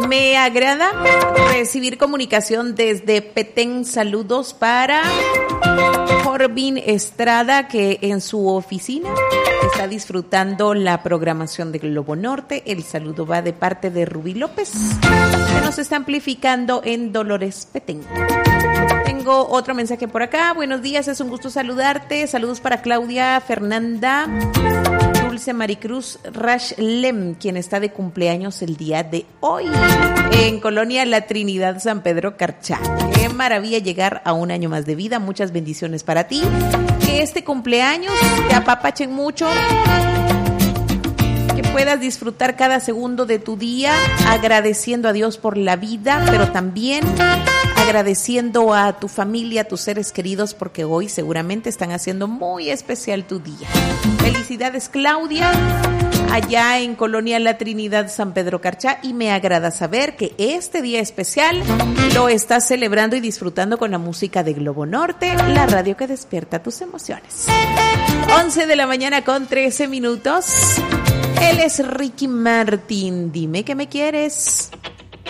Me agrada recibir comunicación desde Petén. Saludos para Corbin Estrada, que en su oficina está disfrutando la programación de Globo Norte. El saludo va de parte de Rubí López, que nos está amplificando en Dolores, Petén. Tengo otro mensaje por acá. Buenos días, es un gusto saludarte. Saludos para Claudia Fernanda Dulce Maricruz Rashlem, quien está de cumpleaños el día de hoy en Colonia La Trinidad, San Pedro Carchá. Qué maravilla llegar a un año más de vida. Muchas bendiciones para ti. Que este cumpleaños te apapachen mucho, que puedas disfrutar cada segundo de tu día agradeciendo a Dios por la vida, pero también agradeciendo a tu familia, a tus seres queridos, porque hoy seguramente están haciendo muy especial tu día. Felicidades, Claudia, allá en Colonia La Trinidad, San Pedro Carchá, y me agrada saber que este día especial lo estás celebrando y disfrutando con la música de Globo Norte, la radio que despierta tus emociones. 11 de la mañana con 13 minutos. Él es Ricky Martin. Dime que me quieres.